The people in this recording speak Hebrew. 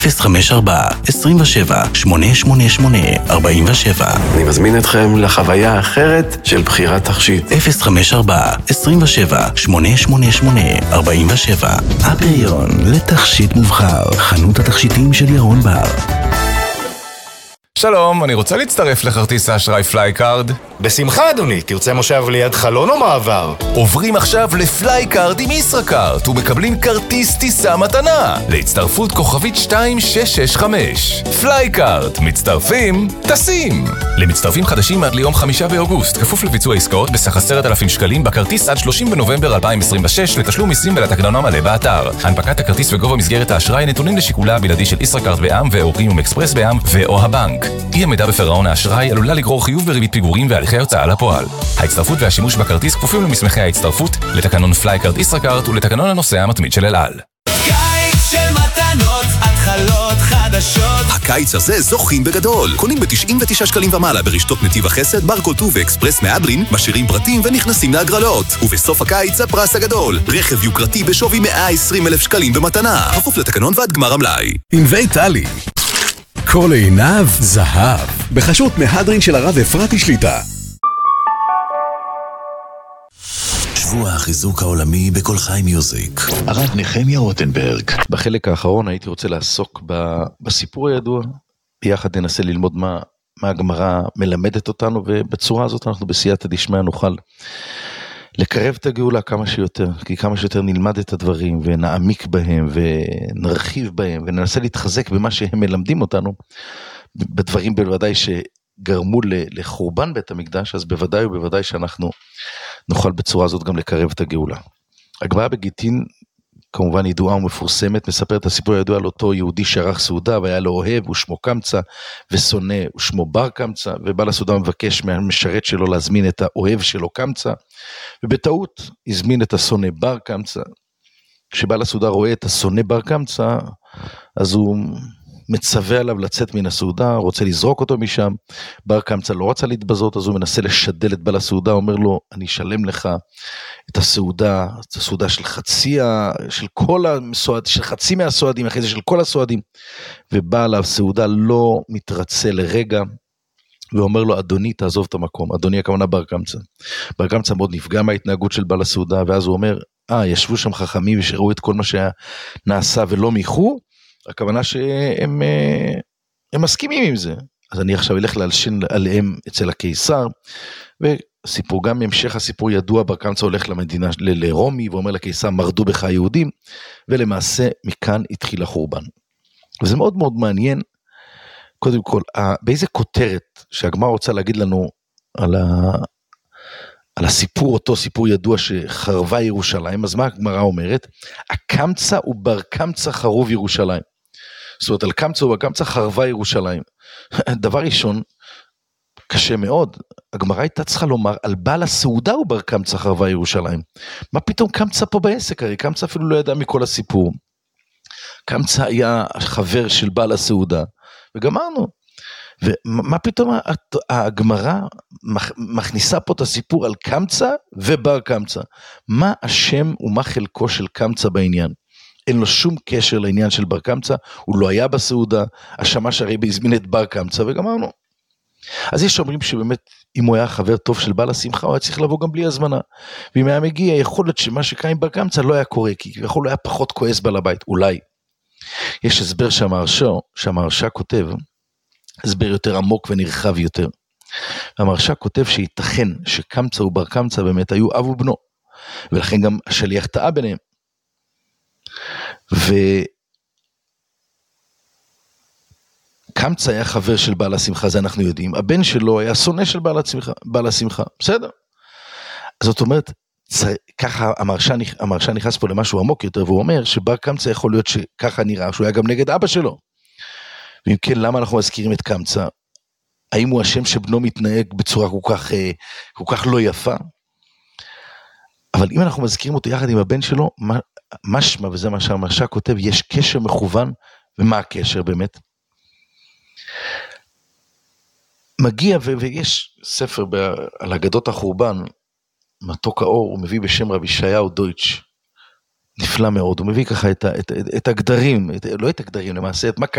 054-27-888-47. אני מזמין אתכם לחוויה האחרת של בחירת תכשיט. 054-27-888-47. הפריון לתכשיט מובחר. חנות התכשיטים של ירון בר. שלום, אני רוצה להצטרף לכרטיס האשראי פלייקארד. בשמחה אדוני, תרצה מושב ליד חלון או מעבר? עוברים עכשיו לפלייקארד עם ישראכרט ומקבלים כרטיס טיסה מתנה להצטרפות כוכבית 2665. פלייקארד, מצטרפים, טסים. למצטרפים חדשים עד ליום 5 באוגוסט, כפוף לביצוע עסקאות בסך 10,000 שקלים בכרטיס עד 30 בנובמבר 2026 לתשלום מיסים ולתקנון המלא באתר. הנפקת הכרטיס וגובה מסגרת האשראי נתונים לשיקולה הבלעדי של ישראכרט בע"מ ואוריום אקספרס בע"מ ואו הבנק. אי עמידה בפירעון האשראי עלולה לגרור חיוב בריבית פיגורים והליכי הוצאה לפועל. ההצטרפות והשימוש בכרטיס כפופים למסמכי ההצטרפות, לתקנון פלייקארד ישראכרט ולתקנון הנוסע המתמיד של אל על. קיץ של מתנות, התחלות חדשות. הקיץ הזה זוכים בגדול. קונים ב-99 שקלים ומעלה ברשתות נתיב החסד, ברקוטו ואקספרס מהדרין, משאירים פרטים ונכנסים להגרלות. ובסוף הקיץ הפרס הגדול, רכב יוקרתי בשווי 120,000 שקלים במתנה. כפוף לתקנון ועד גמר המלאי. עם ויטלי. כל עיניו זהב. בחשות מהדרין של הרב אפרתי שליטה. שבוע החיזוק העולמי בכל חי מיוזיק. הרב נחמיה רוטנברג. בחלק האחרון הייתי רוצה לעסוק בסיפור הידוע. ביחד ננסה ללמוד מה הגמרא מלמדת אותנו, ובצורה הזאת אנחנו בסייעתא דשמיא נוכל לקרב את הגאולה כמה שיותר, כי כמה שיותר נלמד את הדברים ונעמיק בהם ונרחיב בהם וננסה להתחזק במה שהם מלמדים אותנו, בדברים בוודאי שגרמו לחורבן בית המקדש, אז בוודאי ובוודאי שאנחנו נוכל בצורה הזאת גם לקרב את הגאולה. הגמרא בגיטין, כמובן ידועה ומפורסמת, מספר את הסיפור הידוע על אותו יהודי שערך סעודה, והיה לו אוהב, ושמו קמצא, ושונא, ושמו בר קמצא, ובעל הסעודה מבקש מהמשרת שלו להזמין את האוהב שלו קמצא, ובטעות הזמין את השונא בר קמצא. כשבעל הסעודה רואה את השונא בר קמצא, אז הוא מצווה עליו לצאת מן הסעודה, רוצה לזרוק אותו משם. בר קמצא לא רצה להתבזות, אז הוא מנסה לשדל את בעל הסעודה, אומר לו, אני אשלם לך את הסעודה של חצי מהסועדים, אחרי זה של כל הסועדים. ובעל הסעודה לא מתרצה לרגע, ואומר לו, אדוני תעזוב את המקום. אדוני הכוונה בר קמצא. בר קמצא מאוד נפגע מההתנהגות של בעל הסעודה, ואז הוא אומר, ישבו שם חכמים ושראו את כל מה שהיה נעשה ולא מיחו, הכוונה שהם מסכימים עם זה. אז אני עכשיו אלך להלשין עליהם אצל הקיסר, וסיפור גם המשך הסיפור ידוע, בר קמצא הולך למדינה, לרומי, ואומר לקיסר, מרדו בך היהודים, ולמעשה מכאן התחיל החורבן. וזה מאוד מאוד מעניין, קודם כל, באיזה כותרת שהגמרא רוצה להגיד לנו על הסיפור, אותו סיפור ידוע שחרבה ירושלים, אז מה הגמרא אומרת? הקמצא ובר קמצא חרוב ירושלים. זאת אומרת, על קמצא ובר קמצא חרבה ירושלים. דבר ראשון, קשה מאוד, הגמרא הייתה צריכה לומר, על בעל הסעודה ובר קמצא חרבה ירושלים. מה פתאום קמצא פה בעסק? הרי קמצא אפילו לא ידע מכל הסיפור. קמצא היה חבר של בעל הסעודה, וגמרנו. ומה פתאום הגמרא מכניסה פה את הסיפור על קמצא ובר קמצא? מה השם ומה חלקו של קמצא בעניין? אין לו שום קשר לעניין של בר קמצא, הוא לא היה בסעודה, השמש הרי הזמין את בר קמצא וגמרנו. אז יש אומרים שבאמת אם הוא היה חבר טוב של בעל השמחה, הוא היה צריך לבוא גם בלי הזמנה. ואם היה מגיע, יכול להיות שמה שקרה עם בר קמצא לא היה קורה, כי יכול היה פחות כועס בעל הבית, אולי. יש הסבר שהמהרש"א כותב, הסבר יותר עמוק ונרחב יותר. המהרש"א כותב שייתכן שקמצא ובר קמצא באמת היו אב ובנו, ולכן גם השליח טעה ביניהם. וקמצא היה חבר של בעל השמחה, זה אנחנו יודעים, הבן שלו היה שונא של בעל השמחה, בסדר? זאת אומרת, ככה המהרש"א נכנס פה למשהו עמוק יותר, והוא אומר שבר קמצא יכול להיות שככה נראה, שהוא היה גם נגד אבא שלו. ואם כן, למה אנחנו מזכירים את קמצא? האם הוא השם שבנו מתנהג בצורה כל כך לא יפה? אבל אם אנחנו מזכירים אותו יחד עם הבן שלו, משמע, וזה מה שהמהרש"א כותב, יש קשר מכוון, ומה הקשר באמת? מגיע, ויש ספר על אגדות החורבן, מתוק האור, הוא מביא בשם רבי ישעיהו דויטש, נפלא מאוד, הוא מביא ככה את הגדרים, לא את הגדרים למעשה, את מה